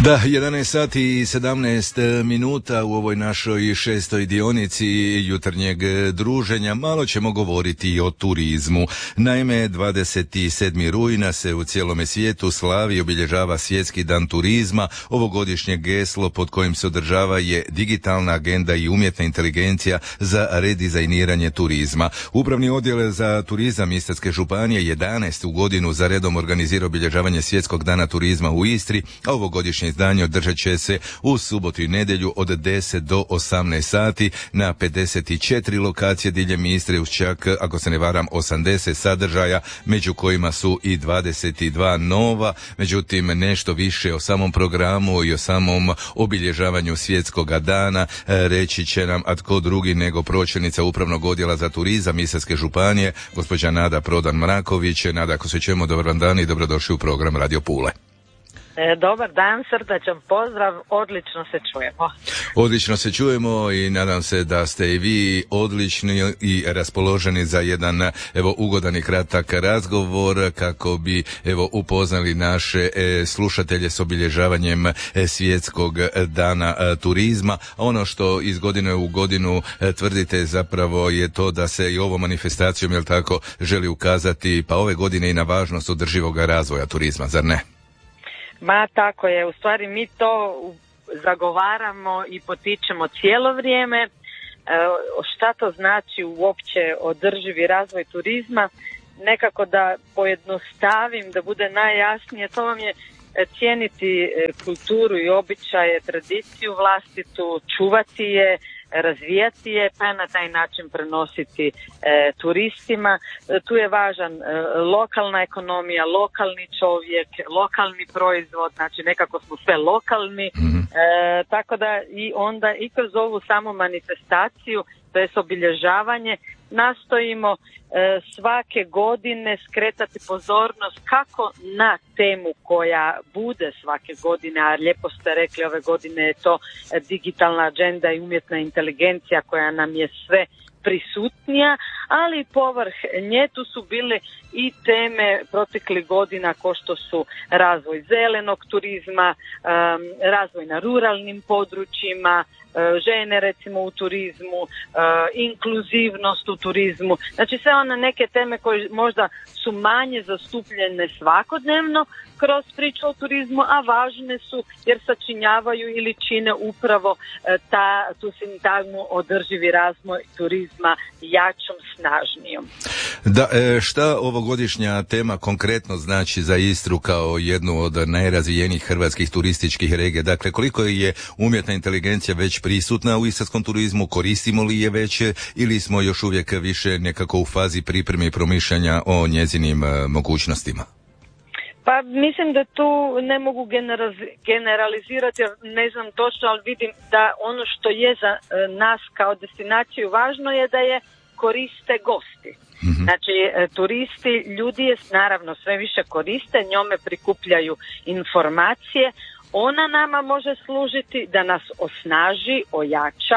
Da, 11 sati i 17 minuta u ovoj našoj šestoj dionici jutarnjeg druženja. Malo ćemo govoriti o turizmu. Naime, 27. rujna se u cijelome svijetu slavi i obilježava Svjetski dan turizma. Ovogodišnje geslo pod kojim se održava je digitalna agenda i umjetna inteligencija za redizajniranje turizma. Upravni odjel za turizam Istarske županije 11. godinu za redom organizira obilježavanje Svjetskog dana turizma u Istri, a ovogodišnje izdanje održat će se u subotu i nedjelju od 10 do 18 sati na 54 lokacije diljem Istre uz čak, ako se ne varam, 80 sadržaja, među kojima su i 22 nova. Međutim, nešto više o samom programu i o samom obilježavanju Svjetskoga dana reći će nam, a tko drugi nego pročelnica Upravnog odjela za turizam Istarske županije, gospođa Nada Prodan-Mraković. Nada, ako se čujemo, dobar vam dan i dobrodošli u program Radio Pule. Dobar dan, srdačan pozdrav, odlično se čujemo. Odlično se čujemo i nadam se da ste i vi odlični i raspoloženi za jedan ugodan i kratak razgovor kako bi upoznali naše slušatelje s obilježavanjem Svjetskog dana turizma. Ono što iz godine u godinu tvrdite zapravo je to da se i ovom manifestacijom, jel tako, želi ukazati pa ove godine i na važnost održivog razvoja turizma, zar ne? Ma tako je, u stvari mi to zagovaramo i potičemo cijelo vrijeme. Šta to znači uopće održivi razvoj turizma? Nekako da pojednostavim, da bude najjasnije, to vam je cijeniti kulturu i običaje, tradiciju vlastitu, čuvati je, razvijati je, pa na taj način prenositi turistima. Tu je važan lokalna ekonomija, lokalni čovjek, lokalni proizvod, znači nekako smo sve lokalni, tako da i onda i kroz ovu samu manifestaciju, to je obilježavanje, nastojimo svake godine skretati pozornost kako na temu koja bude svake godine, a lijepo ste rekli, ove godine je to digitalna agenda i umjetna inteligencija koja nam je sve prisutnija, ali povrh nje tu su bile i teme proteklih godina kao što su razvoj zelenog turizma, razvoj na ruralnim područjima, žene recimo u turizmu, inkluzivnost u turizmu, znači sve one neke teme koje možda su manje zastupljene svakodnevno kroz priču o turizmu, a važne su jer sačinjavaju ili čine upravo tu sintagmu održivi razvoj turizma jačom, snažnijom. Da, šta ovogodišnja tema konkretno znači za Istru kao jednu od najrazvijenijih hrvatskih turističkih regija? Dakle, koliko je umjetna inteligencija već prisutna u istarskom turizmu, koristimo li je već ili smo još uvijek više nekako u fazi pripreme i promišljanja o njezinim mogućnostima? Pa mislim da tu ne mogu generalizirati, jer ne znam točno, ali vidim da ono što je za nas kao destinaciju važno je da je koriste gosti. Znači, turisti, ljudi je naravno sve više koriste, njome prikupljaju informacije, ona nama može služiti da nas osnaži, ojača,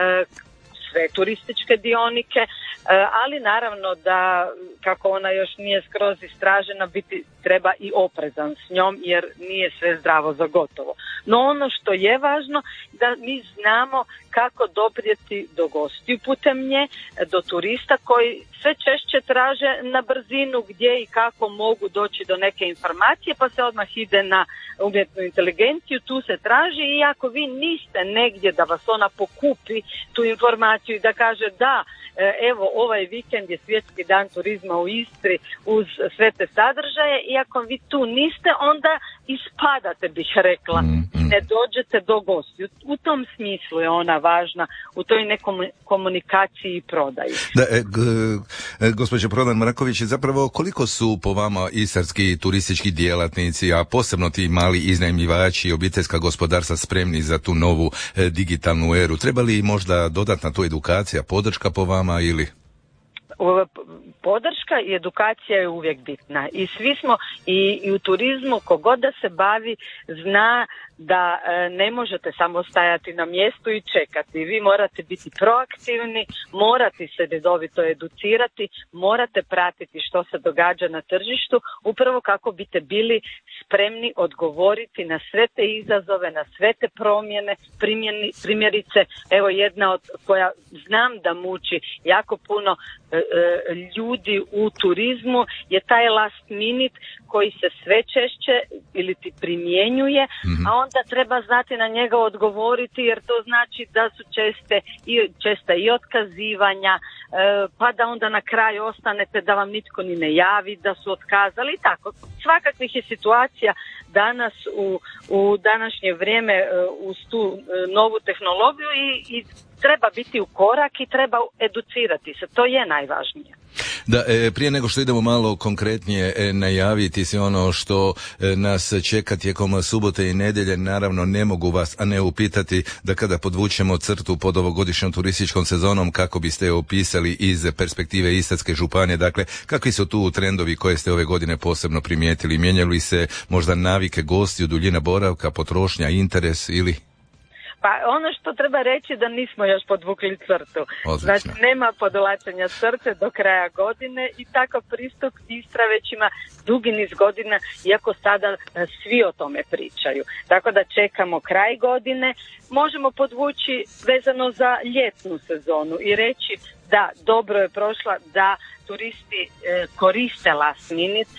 sve turističke dionike, ali naravno da kako ona još nije skroz istražena, treba i oprezan s njom jer nije sve zdravo za gotovo. No ono što je važno da mi znamo kako doprijeti do gostiju putem nje, do turista koji sve češće traže na brzinu gdje i kako mogu doći do neke informacije, pa se odmah ide na umjetnu inteligenciju, tu se traži i ako vi niste negdje da vas ona pokupi tu informaciju i da kaže da, evo ovaj vikend je Svjetski dan turizma u Istri uz sve te sadržaje i ako vi tu niste, onda ispadate, bih rekla, i ne dođete do gostiju. U tom smislu je ona važna, u toj nekom komunikaciji i prodaji. Da, gospođo Prodan-Mraković, zapravo koliko su po vama istarski turistički djelatnici, a posebno ti mali iznajmljivači i obiteljska gospodarstva spremni za tu novu digitalnu eru? Treba li možda dodatna tu edukacija, podrška po vama ili? podrška i edukacija je uvijek bitna i svi smo i u turizmu kogod da se bavi zna da ne možete samo stajati na mjestu i čekati. Vi morate biti proaktivni, morate se redovito educirati, morate pratiti što se događa na tržištu, upravo kako biste bili spremni odgovoriti na sve te izazove, na sve te promjene. Primjerice, evo jedna od koja znam da muči jako puno ljudi u turizmu je taj last minute koji se sve češće ili ti primjenjuje, a onda treba znati na njega odgovoriti jer to znači da su česta i otkazivanja, pa da onda na kraju ostanete da vam nitko ni ne javi da su otkazali i tako. Svakakvih je situacija danas u današnje vrijeme uz tu novu tehnologiju i treba biti u korak i treba educirati se. To je najvažnije. Da, prije nego što idemo malo konkretnije najaviti sve ono što nas čeka tijekom subote i nedjelje, naravno ne mogu vas a ne upitati da kada podvučemo crtu pod ovogodišnjom turističkom sezonom, kako biste opisali iz perspektive Istarske županije, dakle kakvi su tu trendovi koje ste ove godine posebno primijetili? Mijenjali se možda navike gostiju, duljina boravka, potrošnja, interes ili... Pa ono što treba reći da nismo još podvukli crtu. Odlično. Znači nema podvlačenja crte do kraja godine i takav pristup Istra već ima dugi niz godina, iako sada svi o tome pričaju. Tako da čekamo kraj godine, možemo podvući vezano za ljetnu sezonu i reći da dobro je prošla, da turisti koriste last minute,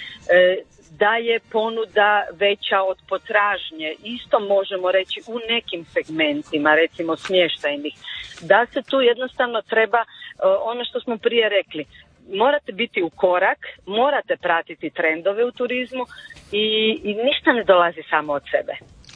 da je ponuda veća od potražnje. Isto možemo reći u nekim segmentima, recimo smještajnih, da se tu jednostavno treba, ono što smo prije rekli, morate biti u korak, morate pratiti trendove u turizmu i ništa ne dolazi samo od sebe.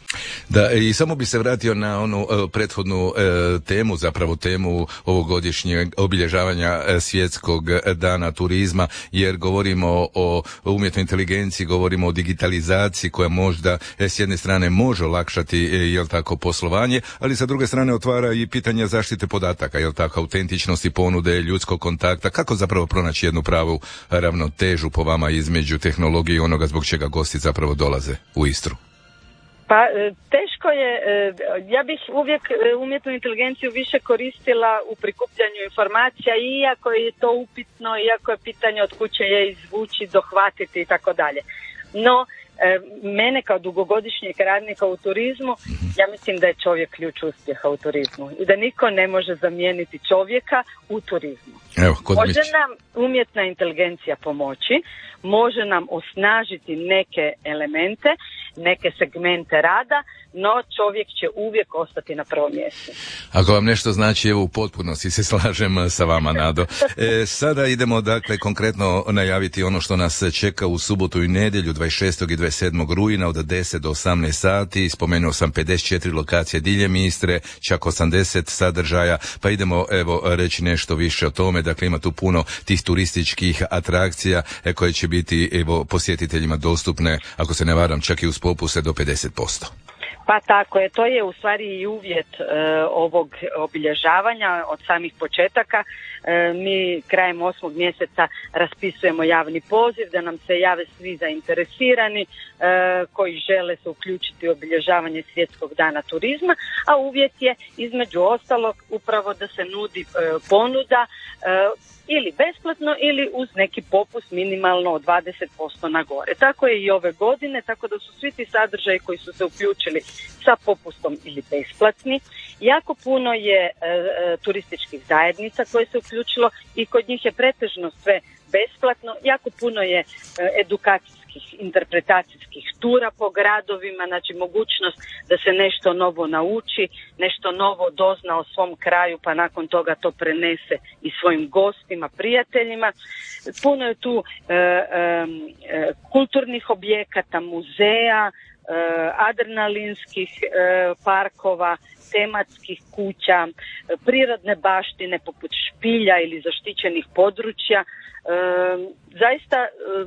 Da, i samo bi se vratio na onu prethodnu temu, zapravo temu ovogodišnjeg obilježavanja svjetskog dana turizma, jer govorimo o umjetnoj inteligenciji, govorimo o digitalizaciji koja možda s jedne strane može olakšati, jel tako, poslovanje, ali sa druge strane otvara i pitanja zaštite podataka, jel tako, autentičnosti ponude, ljudskog kontakta. Kako zapravo pronaći jednu pravu ravnotežu po vama između tehnologije i onoga zbog čega gosti zapravo dolaze u Istru? Pa teško je, ja bih uvijek umjetnu inteligenciju više koristila u prikupljanju informacija, iako je to upitno, iako je pitanje od kuće je izvući, dohvatiti i tako dalje. No, mene kao dugogodišnjeg radnika u turizmu, ja mislim da je čovjek ključ uspjeha u turizmu i da niko ne može zamijeniti čovjeka u turizmu. Može nam umjetna inteligencija pomoći, može nam osnažiti neke elemente, neke segmente rada, no čovjek će uvijek ostati na prvom mjestu. Ako vam nešto znači, evo u potpunosti se slažem sa vama, Nado. Sada idemo dakle konkretno najaviti ono što nas čeka u subotu i nedjelju 26. i 27. rujna od 10 do 18 sati. Spomenuo sam 54 lokacije diljem Istre, čak 80 sadržaja, pa idemo evo reći nešto više o tome. Dakle, ima tu puno tih turističkih atrakcija koje će biti evo posjetiteljima dostupne, ako se ne varam, čak i uz popuse do 50%. Pa tako je, to je u stvari i uvjet ovog obilježavanja od samih početaka. Mi krajem 8. mjeseca raspisujemo javni poziv da nam se jave svi zainteresirani koji žele se uključiti u obilježavanje Svjetskog dana turizma, a uvjet je između ostalog upravo da se nudi ponuda ili besplatno ili uz neki popust minimalno od 20% na gore. Tako je i ove godine, tako da su svi ti sadržaji koji su se uključili sa popustom ili besplatni. Jako puno je turističkih zajednica koje se uključilo i kod njih je pretežno sve besplatno. Jako puno je edukacijskih, interpretacijskih tura po gradovima, znači mogućnost da se nešto novo nauči, nešto novo dozna o svom kraju, pa nakon toga to prenese i svojim gostima, prijateljima. Puno je tu kulturnih objekata, muzeja, adrenalinskih parkova, tematskih kuća, prirodne baštine poput špilja ili zaštićenih područja. Zaista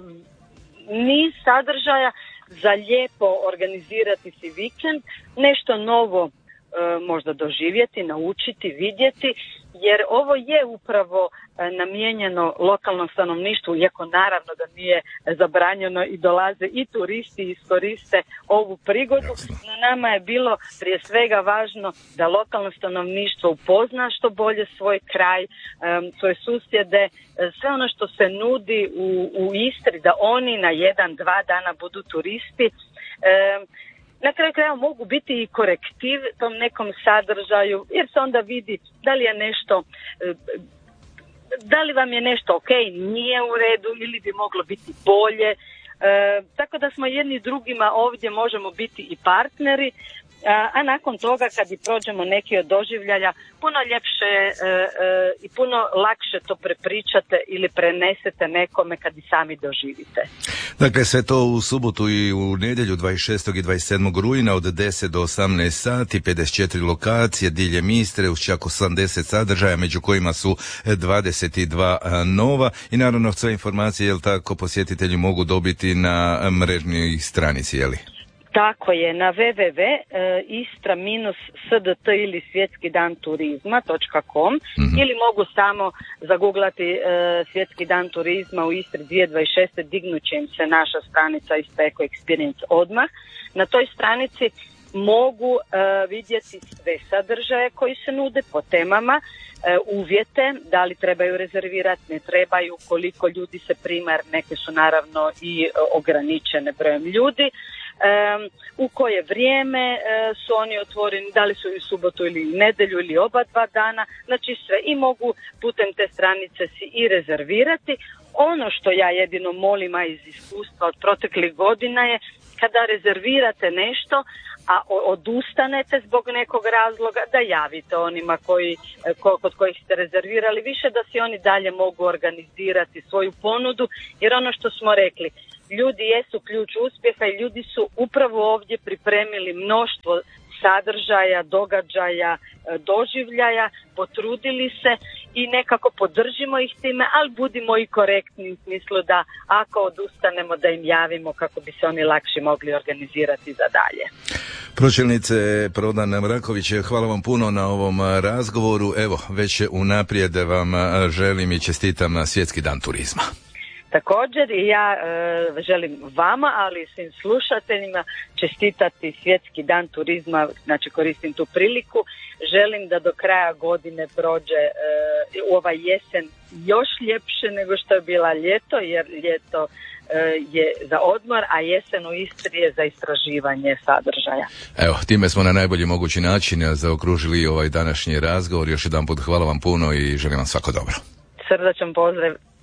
niz sadržaja za lijepo organizirati si vikend, nešto novo možda doživjeti, naučiti, vidjeti, jer ovo je upravo namijenjeno lokalnom stanovništvu, iako naravno da nije zabranjeno i dolaze i turisti i iskoriste ovu prigodu. No, nama je bilo prije svega važno da lokalno stanovništvo upozna što bolje svoj kraj, svoje susjede, sve ono što se nudi u Istri, da oni na 1-2 dana budu turisti. Na kraju krajeva mogu biti i korektiv tom nekom sadržaju, jer se onda vidi da li je nešto, da li vam je nešto ok, nije u redu ili bi moglo biti bolje. Tako da smo jedni drugima ovdje možemo biti i partneri, a nakon toga kad i prođemo neki od doživljaja, puno ljepše i puno lakše to prepričate ili prenesete nekome kad i sami doživite. Dakle, sve to u subotu i u nedjelju 26. i 27. rujna od 10 do 18 sati, 54 lokacije diljem Istre uz čak 80 sadržaja, među kojima su 22 nova i naravno sve informacije, jel tako, posjetitelji mogu dobiti na mrežnoj stranici, jeli? Tako je, na www.istra-sdt ili svjetski dan turizma.com ili mogu samo zaguglati svjetski dan turizma u Istri 2026. Dignut će im se naša stranica Istra Eco Experience odmah. Na toj stranici mogu vidjeti sve sadržaje koji se nude po temama, uvjete, da li trebaju rezervirati, ne trebaju, koliko ljudi se prima, jer neke su naravno i ograničene brojem ljudi, u koje vrijeme su oni otvoreni, da li su i subotu ili nedjelju ili oba 2 dana, znači sve, i mogu putem te stranice si i rezervirati. Ono što ja jedino molim, a iz iskustva od proteklih godina je, kada rezervirate nešto, a odustanete zbog nekog razloga, da javite onima kod kojih ste rezervirali, više da si oni dalje mogu organizirati svoju ponudu, jer ono što smo rekli, ljudi jesu ključ uspjeha i ljudi su upravo ovdje pripremili mnoštvo sadržaja, događaja, doživljaja, potrudili se i nekako podržimo ih time, ali budimo i korektni u smislu da ako odustanemo da im javimo kako bi se oni lakše mogli organizirati za dalje. Pročelnice Prodan Mraković, hvala vam puno na ovom razgovoru. Evo, već unaprijed vam želim i čestitam na Svjetski dan turizma. Također i ja želim vama, ali i svim slušateljima čestitati Svjetski dan turizma, znači koristim tu priliku. Želim da do kraja godine prođe ova jesen još ljepše nego što je bila ljeto, jer ljeto je za odmor, a jesen u Istri je za istraživanje sadržaja. Evo, time smo na najbolji mogući način zaokružili ovaj današnji razgovor. Još jedanput hvala vam puno i želim vam svako dobro. Srdačan pozdrav